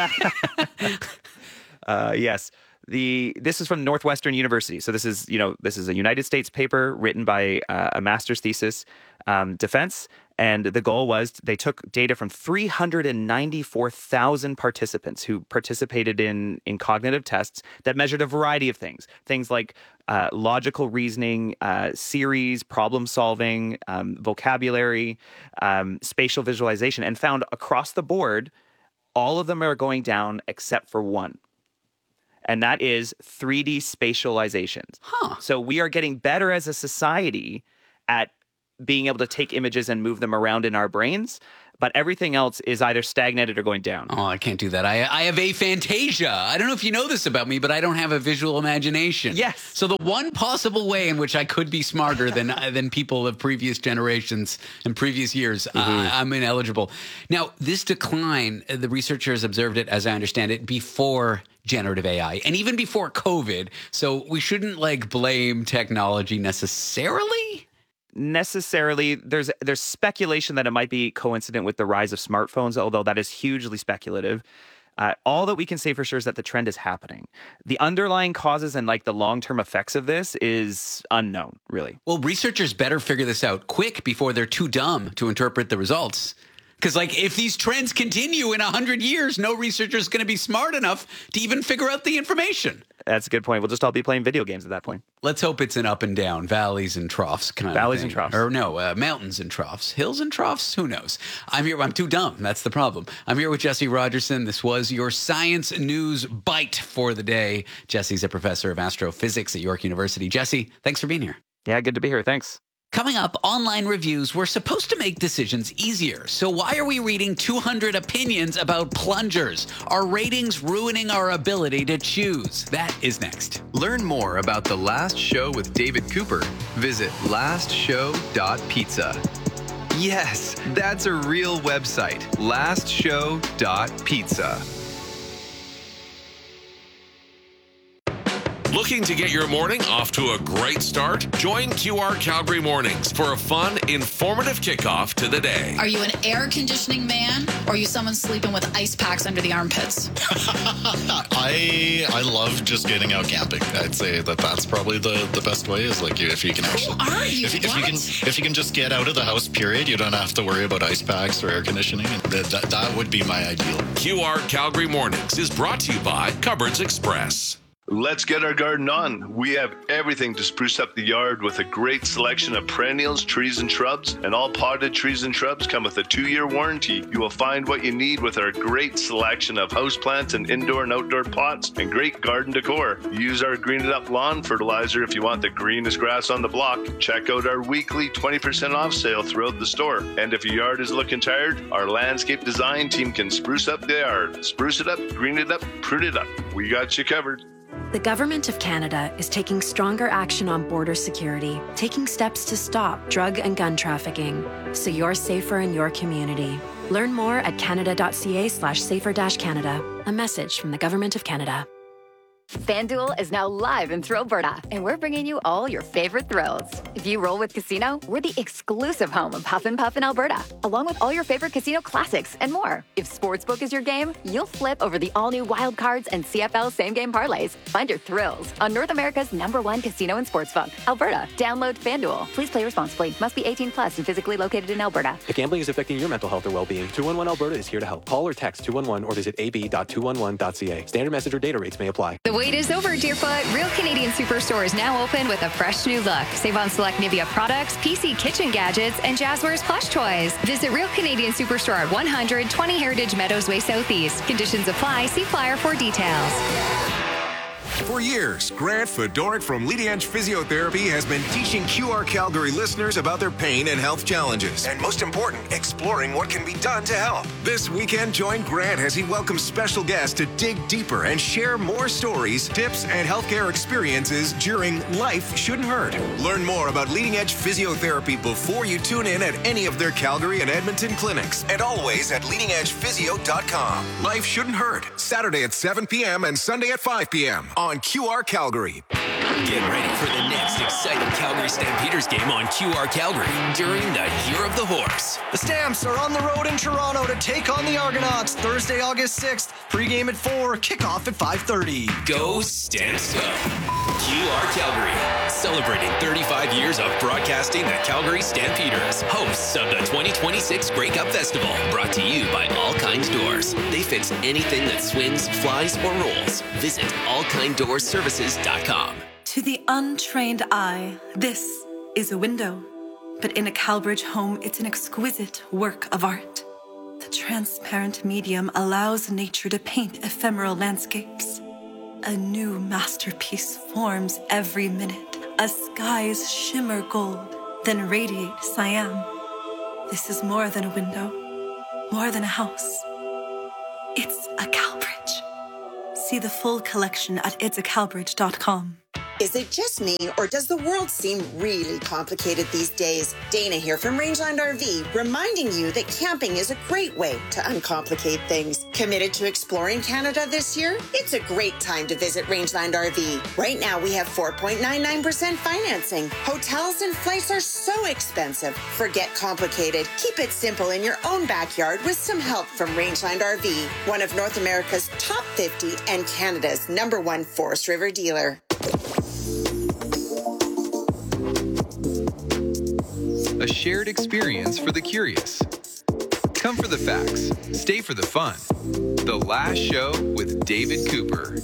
Yes. This is from Northwestern University. So this is a United States paper written by a master's thesis defense. And the goal was they took data from 394,000 participants who participated in cognitive tests that measured a variety of things. Things like logical reasoning, series, problem solving, vocabulary, spatial visualization, and found across the board all of them are going down except for one. And that is 3D spatializations. So we are getting better as a society at being able to take images and move them around in our brains. But everything else is either stagnated or going down. Oh, I can't do that. I have aphantasia. I don't know if you know this about me, but I don't have a visual imagination. Yes. So the one possible way in which I could be smarter than people of previous generations and previous years, I'm ineligible. Now, this decline, the researchers observed it, as I understand it, before generative AI and even before COVID. So we shouldn't blame technology necessarily. There's speculation that it might be coincident with the rise of smartphones, although that is hugely speculative. All that we can say for sure is that the trend is happening. The underlying causes and the long-term effects of this is unknown, really. Well, researchers better figure this out quick before they're too dumb to interpret the results. Because if these trends continue in 100 years, no researcher is going to be smart enough to even figure out the information. That's a good point. We'll just all be playing video games at that point. Let's hope it's an up and down, valleys and troughs kind of thing. Valleys and troughs. Or no, mountains and troughs. Hills and troughs? Who knows? I'm too dumb. That's the problem. I'm here with Jesse Rogerson. This was your Science News Bite for the day. Jesse's a professor of astrophysics at York University. Jesse, thanks for being here. Yeah, good to be here. Thanks. Coming up, online reviews were supposed to make decisions easier. So why are we reading 200 opinions about plungers? Are ratings ruining our ability to choose? That is next. Learn more about The Last Show with David Cooper. Visit lastshow.pizza. Yes, that's a real website. lastshow.pizza. Looking to get your morning off to a great start? Join QR Calgary Mornings for a fun, informative kickoff to the day. Are you an air conditioning man, or are you someone sleeping with ice packs under the armpits? I love just getting out camping. I'd say that's probably the best way is if you can actually. Who are you? If you can just get out of the house, period, you don't have to worry about ice packs or air conditioning. That would be my ideal. QR Calgary Mornings is brought to you by Cupboards Express. Let's get our garden on. We have everything to spruce up the yard with a great selection of perennials, trees, and shrubs. And all potted trees and shrubs come with a 2-year warranty. You will find what you need with our great selection of houseplants and indoor and outdoor pots and great garden decor. Use our Green It Up lawn fertilizer if you want the greenest grass on the block. Check out our weekly 20% off sale throughout the store. And if your yard is looking tired, our landscape design team can spruce up the yard. Spruce it up, green it up, prune it up. We got you covered. The Government of Canada is taking stronger action on border security, taking steps to stop drug and gun trafficking, so you're safer in your community. Learn more at canada.ca/safer-canada. A message from the Government of Canada. FanDuel is now live in Thrillberta, and we're bringing you all your favorite thrills. If you roll with Casino, we're the exclusive home of Huff and Puff in Alberta, along with all your favorite casino classics and more. If Sportsbook is your game, you'll flip over the all-new Wild Cards and CFL same-game parlays. Find your thrills on North America's #1 casino and sportsbook, Alberta. Download FanDuel. Please play responsibly. Must be 18 plus and physically located in Alberta. If gambling is affecting your mental health or well-being, 211 Alberta is here to help. Call or text 211 or visit ab.211.ca. Standard message or data rates may apply. The wait is over, Deerfoot. Real Canadian Superstore is now open with a fresh new look. Save on select Nivea products, PC kitchen gadgets, and Jazzwares plush toys. Visit Real Canadian Superstore at 120 Heritage Meadows Way Southeast. Conditions apply. See flyer for details. For years, Grant Fedoruk from Leading Edge Physiotherapy has been teaching QR Calgary listeners about their pain and health challenges. And most important, exploring what can be done to help. This weekend, join Grant as he welcomes special guests to dig deeper and share more stories, tips, and healthcare experiences during Life Shouldn't Hurt. Learn more about Leading Edge Physiotherapy before you tune in at any of their Calgary and Edmonton clinics. And always at leadingedgephysio.com. Life Shouldn't Hurt. Saturday at 7 p.m. and Sunday at 5 p.m. on QR Calgary. Get ready for the next exciting Calgary Stampeders game on QR Calgary during the Year of the Horse. The Stamps are on the road in Toronto to take on the Argonauts Thursday, August 6th. Pre-game at 4, kickoff at 5:30. Go Stamps Go! QR Calgary, celebrating 35 years of broadcasting the Calgary Stampeders, hosts of the 2026 Grey Cup Festival, brought to you by All Kind Doors. They fix anything that swings, flies, or rolls. Visit allkinddoorsservices.com. To the untrained eye, this is a window. But in a Calbridge home, it's an exquisite work of art. The transparent medium allows nature to paint ephemeral landscapes. A new masterpiece forms every minute. A skies shimmer gold, then radiate cyan. This is more than a window, more than a house. It's a Calbridge. See the full collection at itsacalbridge.com. Is it just me, or does the world seem really complicated these days? Dana here from Rangeland RV, reminding you that camping is a great way to uncomplicate things. Committed to exploring Canada this year? It's a great time to visit Rangeland RV. Right now, we have 4.99% financing. Hotels and flights are so expensive. Forget complicated. Keep it simple in your own backyard with some help from Rangeland RV, one of North America's top 50 and Canada's #1 Forest River dealer. A shared experience for the curious. Come for the facts, stay for the fun. The Last Show with David Cooper.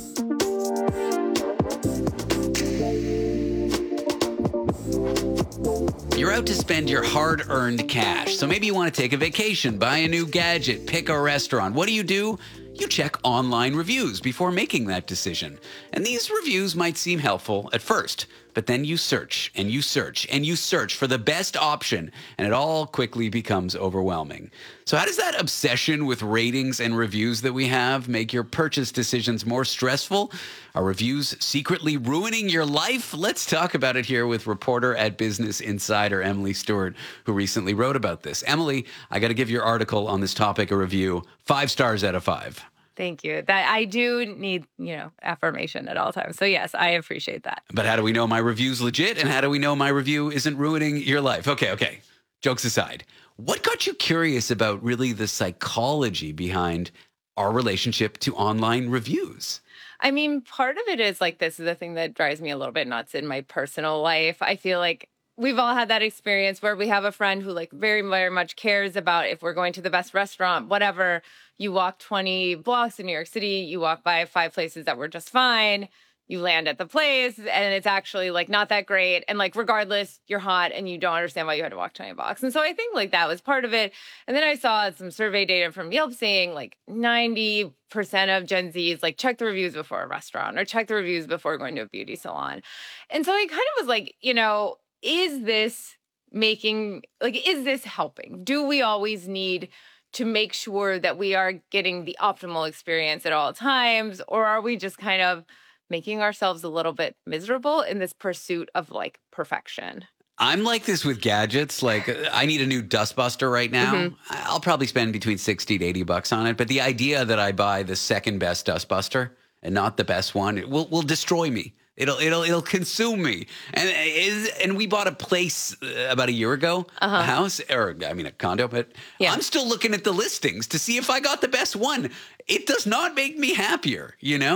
You're out to spend your hard-earned cash, so maybe you want to take a vacation, buy a new gadget, pick a restaurant. What do? You check online reviews before making that decision. And these reviews might seem helpful at first, but then you search and you search and you search for the best option, and it all quickly becomes overwhelming. So how does that obsession with ratings and reviews that we have make your purchase decisions more stressful? Are reviews secretly ruining your life? Let's talk about it here with reporter at Business Insider, Emily Stewart, who recently wrote about this. Emily, I got to give your article on this topic a review. 5 stars out of 5. Thank you. That I do need, affirmation at all times. So yes, I appreciate that. But how do we know my review's legit? And how do we know my review isn't ruining your life? Okay. Jokes aside, what got you curious about really the psychology behind our relationship to online reviews? I mean, part of it is this is the thing that drives me a little bit nuts in my personal life. I feel like we've all had that experience where we have a friend who very, very much cares about if we're going to the best restaurant, whatever. You walk 20 blocks in New York City, you walk by 5 places that were just fine. You land at the place and it's actually not that great. And regardless, you're hot and you don't understand why you had to walk 20 blocks. And so I think that was part of it. And then I saw some survey data from Yelp saying 90% of Gen Zs check the reviews before a restaurant or check the reviews before going to a beauty salon. And so I kind of was is this is this helping? Do we always need to make sure that we are getting the optimal experience at all times? Or are we just kind of making ourselves a little bit miserable in this pursuit of perfection? I'm like this with gadgets. I need a new dustbuster right now. Mm-hmm. I'll probably spend between $60 to $80 on it. But the idea that I buy the second best dustbuster and not the best one, it will destroy me. It'll consume me. And we bought a place about a year ago, a house, a condo, but yeah. I'm still looking at the listings to see if I got the best one. It does not make me happier,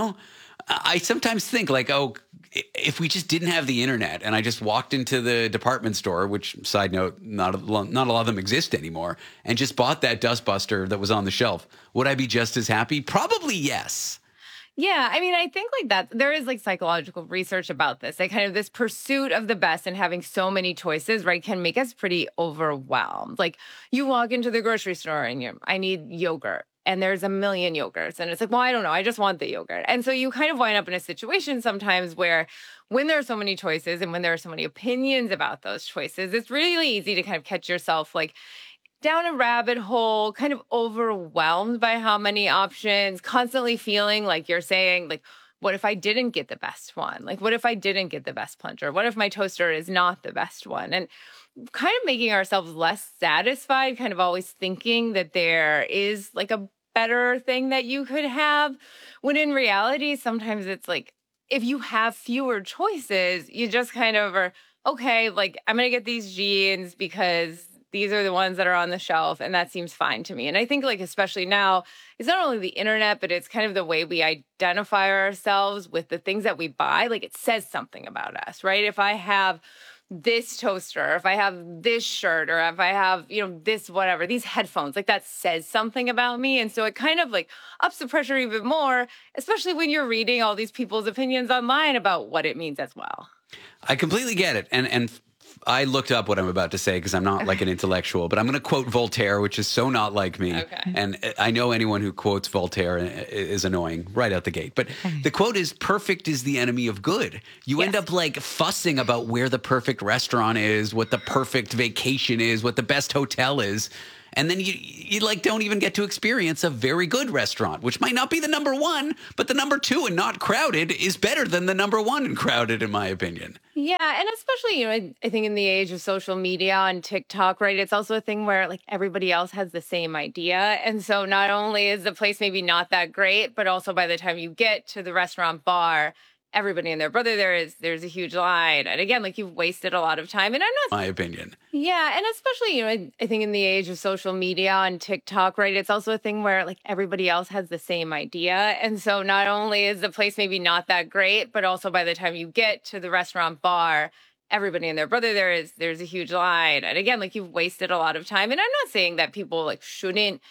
I sometimes think if we just didn't have the internet and I just walked into the department store, which, side note, not a lot of them exist anymore, and just bought that dustbuster that was on the shelf, would I be just as happy? Probably yes. Yeah, I think that there is psychological research about this. Kind of this pursuit of the best and having so many choices, right, can make us pretty overwhelmed. You walk into the grocery store and I need yogurt. And there's a million yogurts. And it's well, I don't know. I just want the yogurt. And so you kind of wind up in a situation sometimes where when there are so many choices and when there are so many opinions about those choices, it's really easy to kind of catch yourself down a rabbit hole, kind of overwhelmed by how many options, constantly feeling you're saying, what if I didn't get the best one? What if I didn't get the best plunger? What if my toaster is not the best one? And kind of making ourselves less satisfied, kind of always thinking that there is a better thing that you could have, when in reality, sometimes it's if you have fewer choices, you just kind of are, okay, I'm going to get these jeans because these are the ones that are on the shelf, and that seems fine to me. And I think especially now, it's not only the internet, but it's kind of the way we identify ourselves with the things that we buy. It says something about us, right? If I have this toaster, if I have this shirt, or if I have, this whatever, these headphones, that says something about me. And so it kind of ups the pressure even more, especially when you're reading all these people's opinions online about what it means as well. I completely get it. And I looked up what I'm about to say because I'm not like an intellectual, but I'm going to quote Voltaire, which is so not like me. Okay. And I know anyone who quotes Voltaire is annoying right out the gate. But the quote is, perfect is the enemy of good. You end up like fussing about where the perfect restaurant is, what the perfect vacation is, what the best hotel is. And then you like don't even get to experience a very good restaurant, which might not be the number one, but the number two and not crowded is better than the number one and crowded, in my opinion. Yeah, and especially, I think in the age of social media and TikTok, right, it's also a thing where like everybody else has the same idea. And so not only is the place maybe not that great, but also by the time you get to the restaurant bar, everybody and their brother there's a huge line. And again, like you've wasted a lot of time. And I'm not... My opinion. Yeah, and especially, I think in the age of social media and TikTok, right, it's also a thing where like everybody else has the same idea. And so not only is the place maybe not that great, but also by the time you get to the restaurant bar, everybody and their brother there's a huge line. And again, like you've wasted a lot of time. And I'm not saying that people like shouldn't